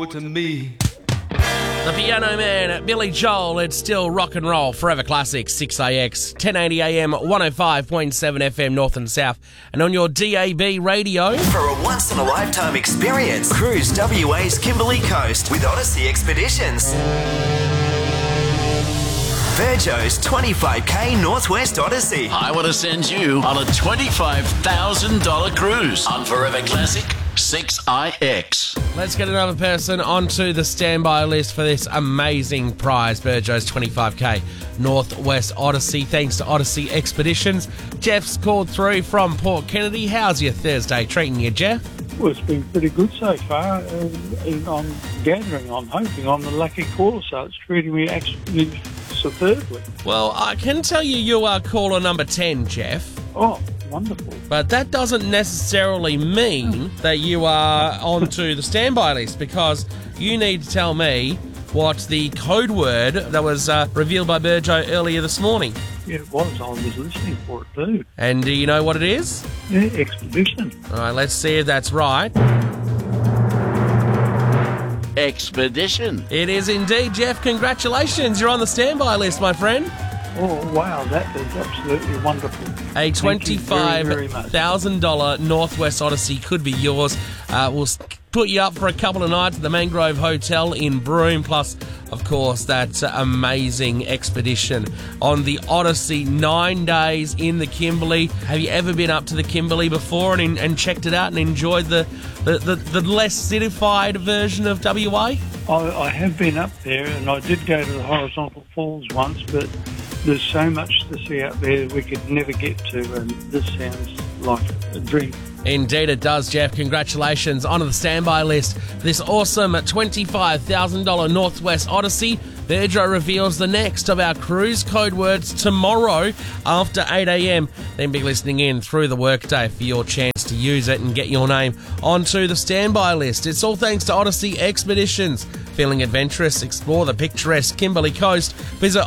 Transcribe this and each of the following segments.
more to me. The Piano Man, Billy Joel, it's still rock and roll, forever classic, 6AX, 1080 AM, 105.7 FM North and South, and on your DAB radio. For a once-in-a-lifetime experience, cruise WA's Kimberley Coast with Odyssey Expeditions. Virgo's 25k Northwest Odyssey. I want to send you on a $25,000 cruise on Forever Classic 6IX. Let's get another person onto the standby list for this amazing prize, Virgo's 25k Northwest Odyssey, thanks to Odyssey Expeditions. Jeff's called through from Port Kennedy. How's your Thursday treating you, Jeff? Well, it's been pretty good so far, and I'm hoping I'm the lucky caller, so it's treating me actually superbly. Well, I can tell you are caller number 10, Jeff. Oh, wonderful. But that doesn't necessarily mean that you are onto the standby list, because you need to tell me what the code word that was revealed by Burjo earlier this morning. Yeah, it was. I was listening for it too. And do you know what it is? Yeah, Expedition. All right, let's see if that's right. Expedition. It is indeed, Jeff. Congratulations. You're on the standby list, my friend. Oh, wow. That is absolutely wonderful. A $25,000 Northwest Odyssey could be yours. We'll put you up for a couple of nights at the Mangrove Hotel in Broome, plus, of course, that amazing expedition on the Odyssey, 9 days in the Kimberley. Have you ever been up to the Kimberley before and checked it out and enjoyed the less citified version of WA? I have been up there, and I did go to the Horizontal Falls once, but there's so much to see out there we could never get to, and this sounds like a dream. Indeed it does, Jeff. Congratulations. Onto the standby list. This awesome $25,000 Northwest Odyssey. Virgo reveals the next of our cruise code words tomorrow after 8 a.m. Then be listening in through the workday for your chance to use it and get your name onto the standby list. It's all thanks to Odyssey Expeditions. Feeling adventurous? Explore the picturesque Kimberley Coast. Visit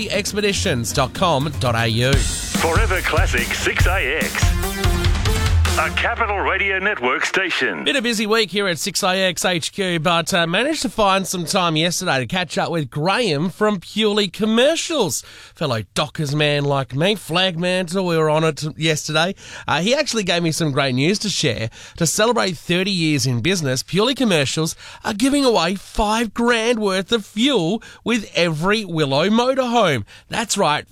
odysseyexpeditions.com.au. Forever Classic 6AX. A Capital Radio Network station. Been a busy week here at 6AX HQ, but managed to find some time yesterday to catch up with Graham from Purely Commercials. Fellow Dockers man like me, flag man till we were on it yesterday. He actually gave me some great news to share. To celebrate 30 years in business, Purely Commercials are giving away $5,000 worth of fuel with every Willow motorhome. That's right,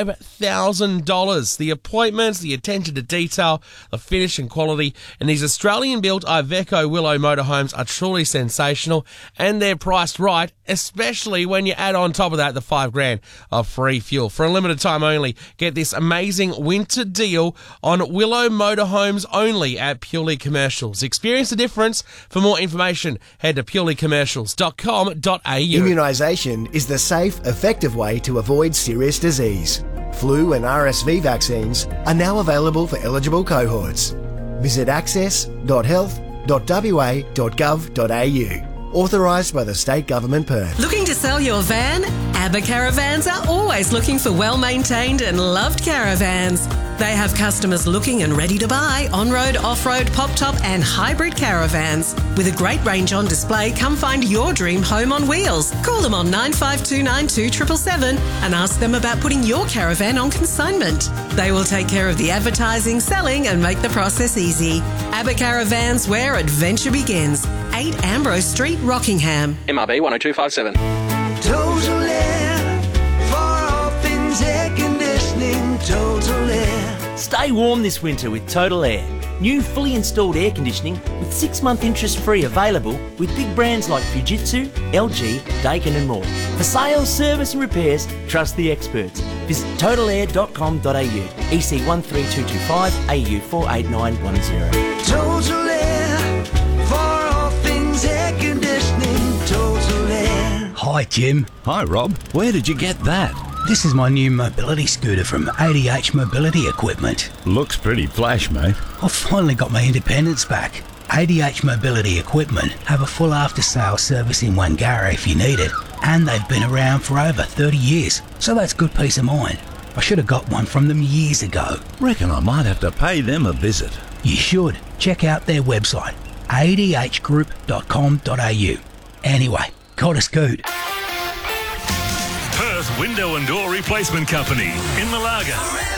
$5,000. The appointments, the attention to detail, the finish and quality, and these Australian-built Iveco Willow motorhomes are truly sensational, and they're priced right, especially when you add on top of that the $5,000 of free fuel. For a limited time only, get this amazing winter deal on Willow motorhomes only at Purely Commercials. Experience the difference. For more information, head to purelycommercials.com.au. Immunisation is the safe, effective way to avoid serious disease. Flu and RSV vaccines are now available for eligible cohorts. Visit access.health.wa.gov.au. Authorised by the State Government Perth. Looking to sell your van? ABBA Caravans are always looking for well-maintained and loved caravans. They have customers looking and ready to buy on-road, off-road, pop-top and hybrid caravans. With a great range on display, come find your dream home on wheels. Call them on 95292777 and ask them about putting your caravan on consignment. They will take care of the advertising, selling and make the process easy. ABBA Caravans, where adventure begins. 8 Ambrose Street, Rockingham. MRB 10257. Total Air, for all things air conditioning, Total Air. Stay warm this winter with Total Air. New fully installed air conditioning with 6-month interest-free available with big brands like Fujitsu, LG, Daikin and more. For sales, service and repairs, trust the experts. Visit totalair.com.au, EC 13225, AU 48910. Total Air, for all things air conditioning, Total Air. Hi Jim. Hi Rob. Where did you get that? This is my new mobility scooter from ADH Mobility Equipment. Looks pretty flash, mate. I've finally got my independence back. ADH Mobility Equipment have a full after-sales service in Wangara if you need it, and they've been around for over 30 years, so that's good peace of mind. I should have got one from them years ago. Reckon I might have to pay them a visit. You should. Check out their website, adhgroup.com.au. Anyway, got a scoot. Perth Window and Door Replacement Company in Malaga.